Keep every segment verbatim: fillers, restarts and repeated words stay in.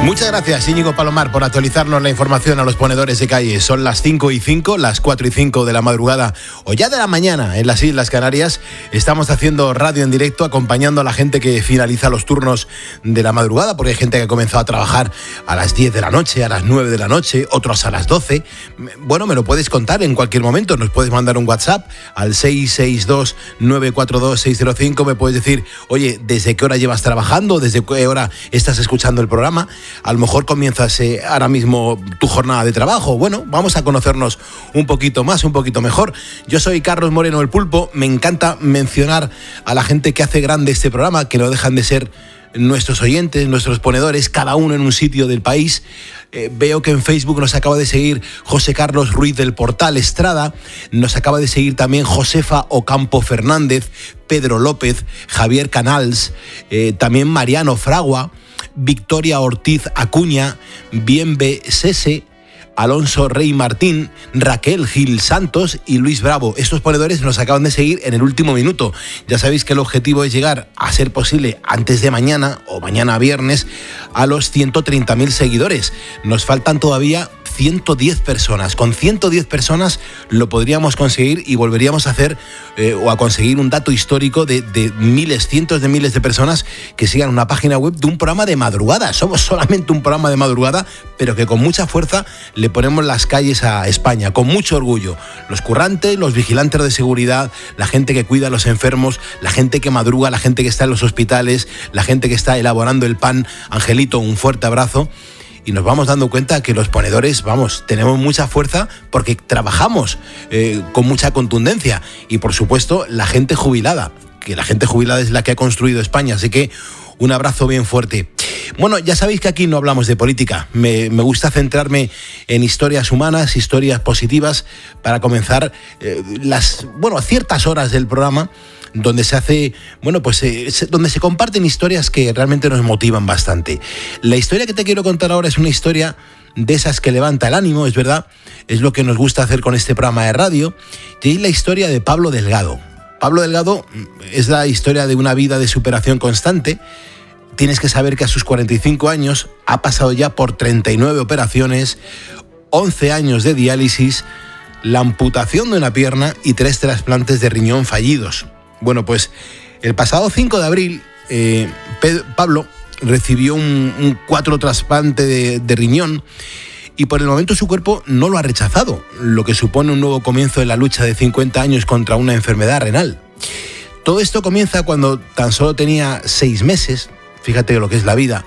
Muchas gracias, Íñigo Palomar, por actualizarnos la información a los ponedores de calle. Son las cinco y cinco, las cuatro y cinco de la madrugada o ya de la mañana en las Islas Canarias. Estamos haciendo radio en directo, acompañando a la gente que finaliza los turnos de la madrugada, porque hay gente que ha comenzado a trabajar a las diez de la noche, a las nueve de la noche, otros a las doce. Bueno, me lo puedes contar en cualquier momento. Nos puedes mandar un WhatsApp al seis seis dos, nueve cuatro dos, seis cero cinco. Me puedes decir, oye, ¿desde qué hora llevas trabajando? ¿Desde qué hora estás escuchando el programa? A lo mejor comienzas eh, ahora mismo tu jornada de trabajo. Bueno, vamos a conocernos un poquito más, un poquito mejor. Yo soy Carlos Moreno, el Pulpo. Me encanta mencionar a la gente que hace grande este programa, que no dejan de ser nuestros oyentes, nuestros ponedores, cada uno en un sitio del país. Eh, veo que en Facebook nos acaba de seguir José Carlos Ruiz del Portal Estrada, nos acaba de seguir también Josefa Ocampo Fernández, Pedro López, Javier Canals, eh, también Mariano Fragua, Victoria Ortiz Acuña, Bienve Sese, Alonso Rey Martín, Raquel Gil Santos y Luis Bravo. Estos ponedores nos acaban de seguir en el último minuto. Ya sabéis que el objetivo es llegar, a ser posible, antes de mañana o mañana viernes, a los ciento treinta mil seguidores. Nos faltan todavía ciento diez personas. Con ciento diez personas lo podríamos conseguir y volveríamos a hacer eh, o a conseguir un dato histórico de, de miles, cientos de miles de personas que sigan una página web de un programa de madrugada. Somos solamente un programa de madrugada, pero que con mucha fuerza le ponemos las calles a España, con mucho orgullo. Los currantes, los vigilantes de seguridad, la gente que cuida a los enfermos, la gente que madruga, la gente que está en los hospitales, la gente que está elaborando el pan. Angelito, un fuerte abrazo. Y nos vamos dando cuenta que los ponedores, vamos, tenemos mucha fuerza porque trabajamos eh, con mucha contundencia. Y por supuesto, la gente jubilada, que la gente jubilada es la que ha construido España. Así que un abrazo bien fuerte. Bueno, ya sabéis que aquí no hablamos de política. Me, me gusta centrarme en historias humanas, historias positivas, para comenzar eh, las, bueno, a ciertas horas del programa, donde se hace, bueno, pues eh, donde se comparten historias que realmente nos motivan bastante. La historia que te quiero contar ahora es una historia de esas que levanta el ánimo, es verdad, es lo que nos gusta hacer con este programa de radio, y es la historia de Pablo Delgado. Pablo Delgado es la historia de una vida de superación constante. Tienes que saber que a sus cuarenta y cinco años ha pasado ya por treinta y nueve operaciones, once años de diálisis, la amputación de una pierna y tres trasplantes de riñón fallidos. Bueno, pues el pasado cinco de abril, eh, Pedro, Pablo recibió un, un cuatro trasplante de, de riñón y por el momento su cuerpo no lo ha rechazado, lo que supone un nuevo comienzo en la lucha de cincuenta años contra una enfermedad renal. Todo esto comienza cuando tan solo tenía seis meses, fíjate lo que es la vida,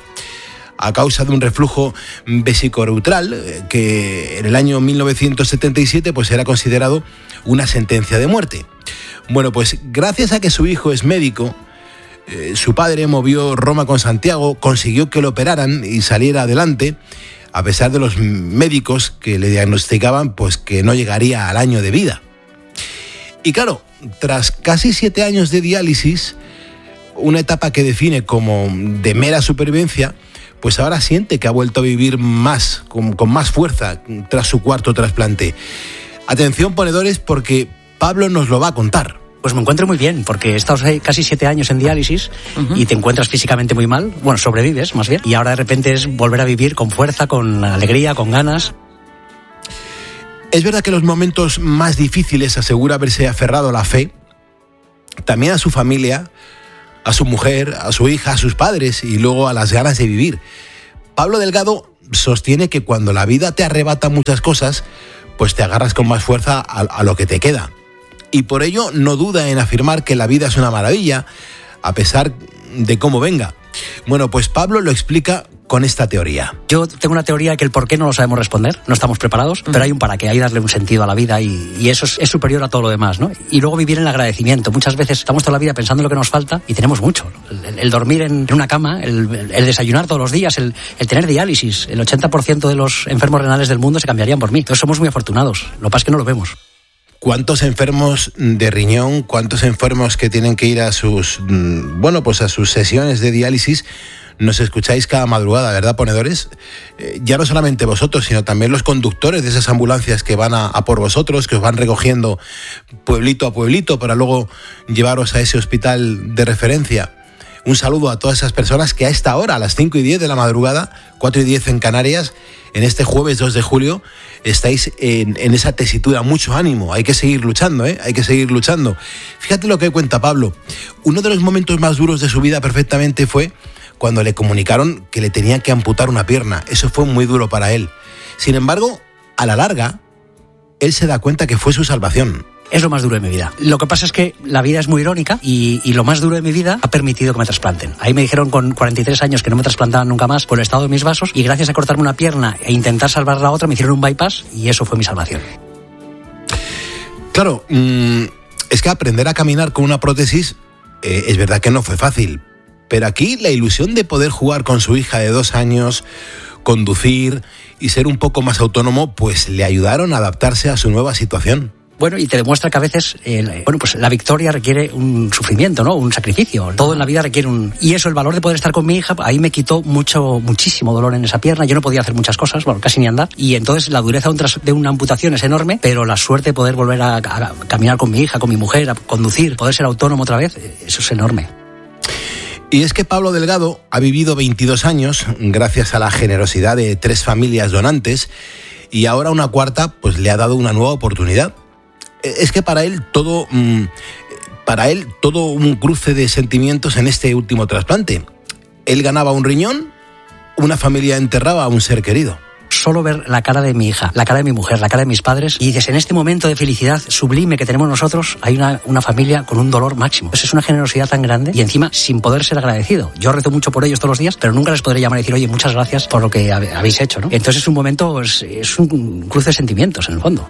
a causa de un reflujo vesicouretral que en el año mil novecientos setenta y siete pues era considerado una sentencia de muerte. Bueno, pues gracias a que su hijo es médico, eh, su padre movió Roma con Santiago, consiguió que lo operaran y saliera adelante, a pesar de los médicos que le diagnosticaban pues que no llegaría al año de vida. Y claro, tras casi siete años de diálisis, una etapa que define como de mera supervivencia, pues ahora siente que ha vuelto a vivir más, con, con más fuerza tras su cuarto trasplante. Atención, ponedores, porque Pablo nos lo va a contar. Pues me encuentro muy bien, porque he estado casi siete años en diálisis uh-huh. y te encuentras físicamente muy mal, bueno, sobrevives más bien, y ahora de repente es volver a vivir con fuerza, con alegría, con ganas. Es verdad que en los momentos más difíciles asegura haberse aferrado a la fe, también a su familia, a su mujer, a su hija, a sus padres y luego a las ganas de vivir. Pablo Delgado sostiene que cuando la vida te arrebata muchas cosas, pues te agarras con más fuerza a, a lo que te queda. Y por ello no duda en afirmar que la vida es una maravilla, a pesar de cómo venga. Bueno, pues Pablo lo explica con esta teoría. Yo tengo una teoría de que el por qué no lo sabemos responder, no estamos preparados, uh-huh. pero hay un para qué, hay darle un sentido a la vida y, y eso es, es superior a todo lo demás, ¿no? Y luego vivir en el agradecimiento. Muchas veces estamos toda la vida pensando en lo que nos falta y tenemos mucho. El, el dormir en una cama, el, el desayunar todos los días, el, el tener diálisis. El ochenta por ciento de los enfermos renales del mundo se cambiarían por mí. Entonces somos muy afortunados. Lo que pasa es que no lo vemos. ¿Cuántos enfermos de riñón, cuántos enfermos que tienen que ir a sus, bueno, pues a sus sesiones de diálisis nos escucháis cada madrugada, ¿verdad, ponedores? Eh, ya no solamente vosotros, sino también los conductores de esas ambulancias que van a, a por vosotros, que os van recogiendo pueblito a pueblito para luego llevaros a ese hospital de referencia. Un saludo a todas esas personas que a esta hora, a las cinco y diez de la madrugada, cuatro y diez en Canarias, en este jueves dos de julio, estáis en, en esa tesitura. Mucho ánimo, hay que seguir luchando, ¿eh? Hay que seguir luchando. Fíjate lo que cuenta Pablo. Uno de los momentos más duros de su vida perfectamente fue cuando le comunicaron que le tenían que amputar una pierna. Eso fue muy duro para él. Sin embargo, a la larga, él se da cuenta que fue su salvación. Es lo más duro de mi vida. Lo que pasa es que la vida es muy irónica y, y lo más duro de mi vida ha permitido que me trasplanten. Ahí me dijeron con cuarenta y tres años que no me trasplantaban nunca más por el estado de mis vasos, y gracias a cortarme una pierna e intentar salvar la otra me hicieron un bypass y eso fue mi salvación. Claro, mmm, es que aprender a caminar con una prótesis eh, es verdad que no fue fácil, pero aquí la ilusión de poder jugar con su hija de dos años, conducir y ser un poco más autónomo, pues le ayudaron a adaptarse a su nueva situación. Bueno, y te demuestra que a veces, eh, bueno, pues la victoria requiere un sufrimiento, ¿no? Un sacrificio. Todo en la vida requiere un... Y eso, el valor de poder estar con mi hija, ahí me quitó mucho, muchísimo dolor en esa pierna. Yo no podía hacer muchas cosas, bueno, casi ni andar. Y entonces la dureza de una amputación es enorme, pero la suerte de poder volver a, a caminar con mi hija, con mi mujer, a conducir, poder ser autónomo otra vez, eso es enorme. Y es que Pablo Delgado ha vivido veintidós años gracias a la generosidad de tres familias donantes, y ahora una cuarta pues le ha dado una nueva oportunidad. Es que para él todo, para él todo un cruce de sentimientos en este último trasplante. Él ganaba un riñón, una familia enterraba a un ser querido. Solo ver la cara de mi hija, la cara de mi mujer, la cara de mis padres, y dices, en este momento de felicidad sublime que tenemos nosotros, hay una, una familia con un dolor máximo. Pues es una generosidad tan grande y encima sin poder ser agradecido. Yo rezo mucho por ellos todos los días, pero nunca les podré llamar y decir, oye, muchas gracias por lo que habéis hecho, ¿no? Entonces es un momento, es, es un cruce de sentimientos en el fondo.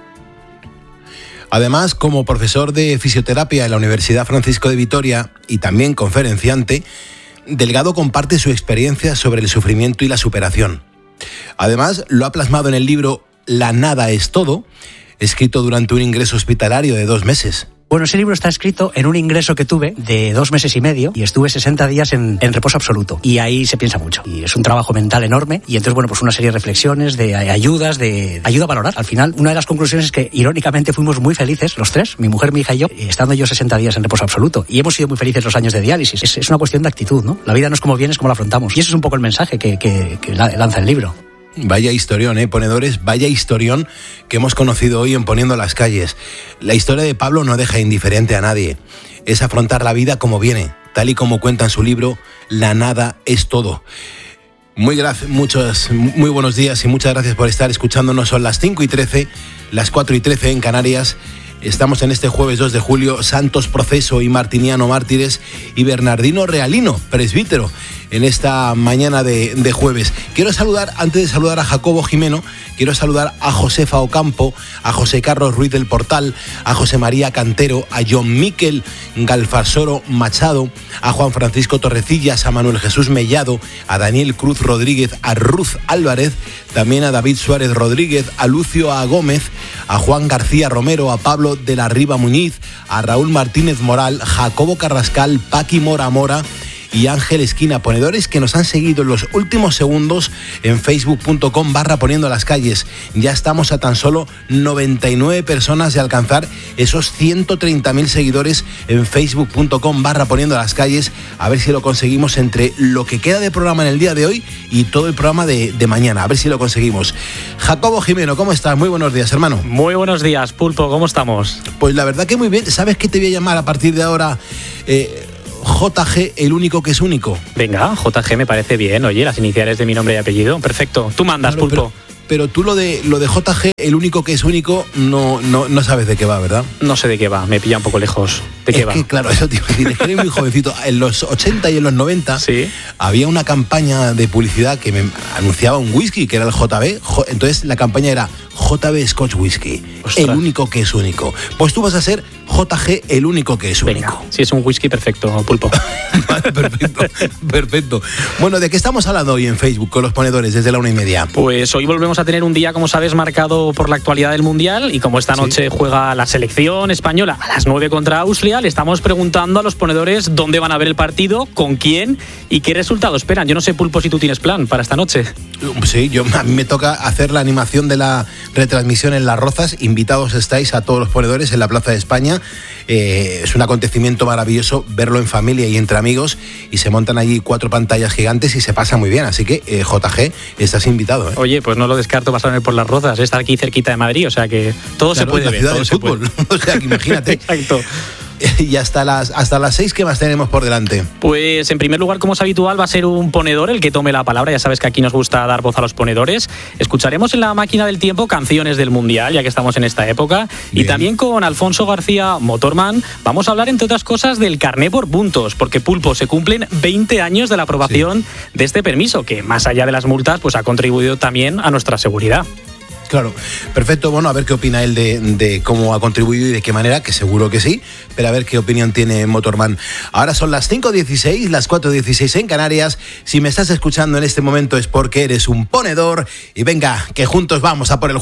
Además, como profesor de fisioterapia en la Universidad Francisco de Vitoria y también conferenciante, Delgado comparte su experiencia sobre el sufrimiento y la superación. Además, lo ha plasmado en el libro La nada es todo, escrito durante un ingreso hospitalario de dos meses. Bueno, ese libro está escrito en un ingreso que tuve de dos meses y medio y estuve sesenta días en, en reposo absoluto. Y ahí se piensa mucho. Y es un trabajo mental enorme. Y entonces, bueno, pues una serie de reflexiones, de ayudas, de ayuda a valorar. Al final, una de las conclusiones es que, irónicamente, fuimos muy felices, los tres, mi mujer, mi hija y yo, estando yo sesenta días en reposo absoluto. Y hemos sido muy felices los años de diálisis. Es, es una cuestión de actitud, ¿no? La vida no es como viene, es como la afrontamos. Y eso es un poco el mensaje que, que, que lanza el libro. Vaya historión, ¿eh, ponedores? Vaya historión que hemos conocido hoy en Poniendo las Calles. La historia de Pablo no deja indiferente a nadie. Es afrontar la vida como viene, tal y como cuenta en su libro La nada es todo. Muy, gra- muchos, muy buenos días y muchas gracias por estar escuchándonos. Son las cinco y trece, las cuatro y trece en Canarias. Estamos en este jueves dos de julio, Santos Proceso y Martiniano Mártires y Bernardino Realino, presbítero, en esta mañana de, de jueves. Quiero saludar, antes de saludar a Jacobo Jimeno, quiero saludar a Josefa Ocampo, a José Carlos Ruiz del Portal, a José María Cantero, a John Miquel Galfarsoro Machado, a Juan Francisco Torrecillas, a Manuel Jesús Mellado, a Daniel Cruz Rodríguez, a Ruth Álvarez, también a David Suárez Rodríguez, a Lucio A. Gómez, a Juan García Romero, a Pablo de la Riva Muñiz, a Raúl Martínez Moral, Jacobo Carrascal, Paqui Mora Mora y Ángel Esquina, ponedores que nos han seguido en los últimos segundos en facebook punto com barra Poniendo las Calles. Ya estamos a tan solo noventa y nueve personas de alcanzar esos ciento treinta mil seguidores en facebook punto com barra Poniendo las Calles. A ver si lo conseguimos entre lo que queda de programa en el día de hoy y todo el programa de, de mañana. A ver si lo conseguimos. Jacobo Jimeno, ¿cómo estás? Muy buenos días, hermano. Muy buenos días, Pulpo, ¿cómo estamos? Pues la verdad que muy bien. ¿Sabes qué te voy a llamar a partir de ahora? Eh... J G, el único que es único. Venga, J G me parece bien, oye, las iniciales de mi nombre y apellido, perfecto. Tú mandas, claro, Pulpo. Pero, pero tú lo de lo de J G, el único que es único, no, no, no sabes de qué va, ¿verdad? No sé de qué va, me pilla un poco lejos. ¿De qué es va? Que, claro, eso te iba a decir, es que eres muy jovencito. En los ochenta y en los noventa ¿sí? Había una campaña de publicidad que me anunciaba un whisky, que era el J B. Entonces la campaña era J B Scotch Whisky, ostras, el único que es único. Pues tú vas a ser J G, el único que es único. Venga, si es un whisky, perfecto, Pulpo. Vale, perfecto, perfecto. Bueno, ¿de qué estamos hablando hoy en Facebook con los ponedores desde la una y media? Pues hoy volvemos a tener un día, como sabes, marcado por la actualidad del Mundial, y como esta noche sí. juega la selección española a las nueve contra Austria, le estamos preguntando a los ponedores dónde van a ver el partido, con quién y qué resultado esperan. Yo no sé, Pulpo, si tú tienes plan para esta noche. Sí, yo, a mí me toca hacer la animación de la retransmisión en Las Rozas. Invitados estáis a todos los ponedores en la Plaza de España. España. Eh, es un acontecimiento maravilloso verlo en familia y entre amigos, y se montan allí cuatro pantallas gigantes y se pasa muy bien. Así que, eh, J G, estás invitado. ¿eh? Oye, pues no lo descarto pasarme por Las Rozas, está aquí cerquita de Madrid, o sea que todo claro, se puede la ver. ciudad todo del se fútbol. puede. O sea, que imagínate. Exacto. Y hasta las hasta las seis, ¿qué más tenemos por delante? Pues en primer lugar, como es habitual, va a ser un ponedor el que tome la palabra. Ya sabes que aquí nos gusta dar voz a los ponedores. Escucharemos en la máquina del tiempo canciones del Mundial, ya que estamos en esta época. Bien. Y también con Alfonso García, Motorman, vamos a hablar, entre otras cosas, del carné por puntos, porque, Pulpo, se cumplen veinte años de la aprobación sí. de este permiso, que más allá de las multas, pues ha contribuido también a nuestra seguridad. Claro, perfecto. Bueno, a ver qué opina él de, de cómo ha contribuido y de qué manera, que seguro que sí, pero a ver qué opinión tiene Motorman. Ahora son las cinco dieciséis, las cuatro dieciséis en Canarias. Si me estás escuchando en este momento es porque eres un ponedor y venga, que juntos vamos a por el juego.